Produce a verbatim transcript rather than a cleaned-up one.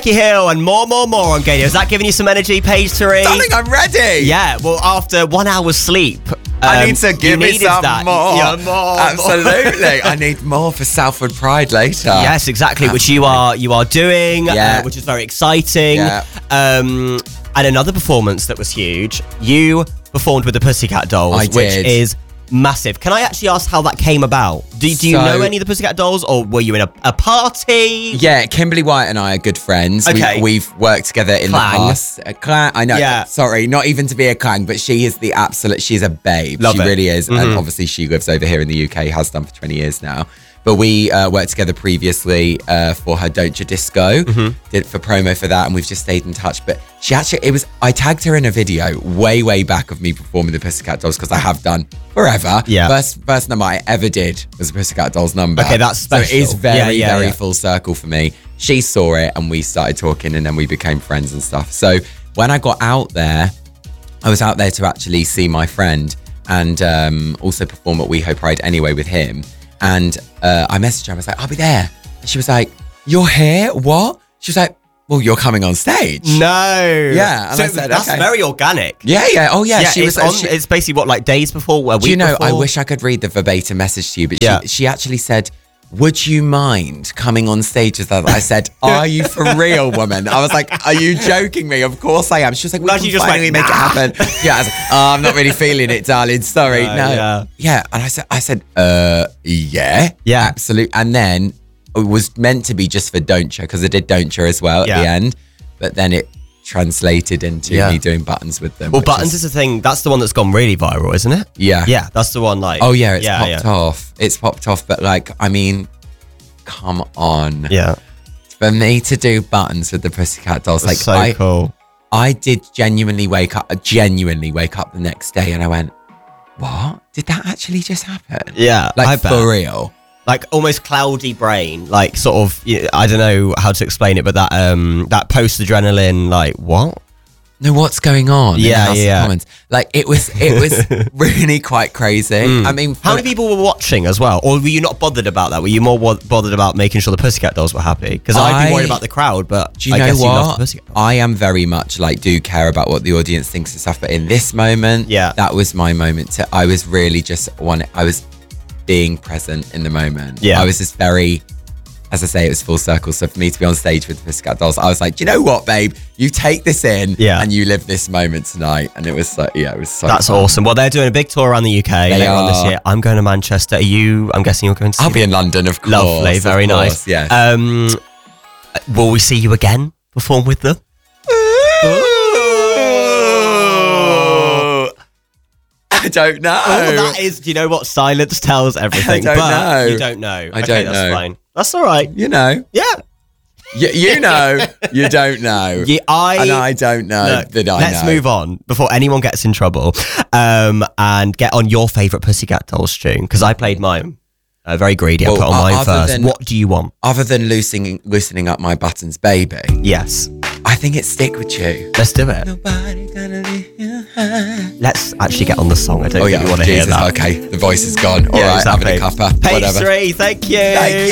Becky Hill and more, more, more on Gadio. Is that giving you some energy, Page three? I think I'm ready. Yeah, well, after one hour's sleep, um, I need to give me some that. more. Yeah, more. Absolutely. I need more for Southwood Pride later. Yes, exactly, Absolutely. which you are you are doing, yeah. uh, which is very exciting. Yeah. Um, and another performance that was huge, you performed with the Pussycat Dolls, I which did. is massive. Can I actually ask how that came about? Do, do you So, know any of the Pussycat Dolls, or were you in a, a party? Yeah, Kimberly White and I are good friends. Okay. We, we've worked together in Clang. the past. A clang, I know. Yeah. Sorry, not even to be a clang, but she is the absolute, she's a babe. Love she it. really is. Mm-hmm. And obviously she lives over here in the U K, has done for twenty years now. But we uh, worked together previously uh, for her Don't You Disco, Mm-hmm. did for promo for that, and we've just stayed in touch. But she actually, it was, I tagged her in a video way, way back of me performing the Pussycat Dolls, because I have done forever. Yeah. First, first number I ever did was the Pussycat Dolls number. Okay, that's special. So it is very, Yeah, yeah, very yeah. full circle for me. She saw it and we started talking, and then we became friends and stuff. So when I got out there, I was out there to actually see my friend and um, also perform at WeHo Pride anyway with him. And uh, I messaged her, I was like, I'll be there. And she was like, you're here? What? She was like, well, you're coming on stage. No. Yeah, and so I said, that's okay. very organic. Yeah, yeah. Oh, yeah. Yeah, she it's, was. on, she, it's basically what, like days before, a week do you know, before? I wish I could read the verbatim message to you, but Yeah. she, she actually said, would you mind coming on stage with us? I said, are you for real, woman? I was like, are you joking me? Of course I am. She was like, we No, can she just finally went, make nah. it happen. Yeah, I was like, oh, I'm not really feeling it, darling. Sorry. No, No. yeah. Yeah. And I said, I said, uh, yeah. Yeah. Absolutely. And then it was meant to be just for Don't You, because I did Don't You as well at Yeah. the end. But then it translated into Yeah. me doing Buttons with them. Well, which Buttons is the thing, that's the one that's gone really viral, isn't it? Yeah. Yeah, that's the one, like... Oh, yeah, it's yeah, popped yeah. off. It's popped off. But like, I mean, come on. Yeah. For me to do Buttons with the Pussycat Dolls, like so I, cool. I did genuinely wake up, genuinely wake up the next day, and I went, "What? Did that actually just happen?" Yeah, like I bet. for real. Like almost cloudy brain, like sort of. You know, I don't know how to explain it, but that um that post adrenaline, like what? No, what's going on? in the Yeah, House of yeah. Commons? Like it was, it was really quite crazy. I mean, How for- many people were watching as well, or were you not bothered about that? Were you more wo- bothered about making sure the Pussycat Dolls were happy? Because I'd I- be worried about the crowd, but Do you I know guess you love the what? Pussycat Dolls. I am very much like do care about what the audience thinks and stuff, but in this moment, Yeah. that was my moment. To, I was really just one. I was being present in the moment. Yeah. I was just very, as I say, it was full circle. So for me to be on stage with the Pussycat Dolls, I was like, do you know what, babe? You take this in, Yeah. and you live this moment tonight. And it was like, yeah, it was so. That's fun. awesome. Well, they're doing a big tour around the U K They later on this are. year. I'm going to Manchester. Are you? I'm guessing you're going to see I'll be them? in London, of course. Lovely, of very course, nice. Yes. Um, will we see you again perform with them? I don't know. Oh, that is. Do you know what? Silence tells everything. I don't but know. You don't know. I okay, don't that's know. fine. That's all right. You know. Yeah. You, you know. You don't know. Yeah, I. And I don't know Look, that I let's know. move on before anyone gets in trouble, um, and get on your favourite Pussycat Dolls tune, because I played mine. Uh, very greedy. Well, I put on o- mine other first. than- What do you want? Other than loosening, loosening up my buttons, baby, Yes. I think it's Stick With You. Let's do it. Nobody gonna leave you high. Let's actually get on the song. I don't Oh think yeah, you want to hear Jesus, that. Okay, the voice is gone. All Yeah, right, exactly. having a cuppa. Page Whatever. three, thank you. Thank you.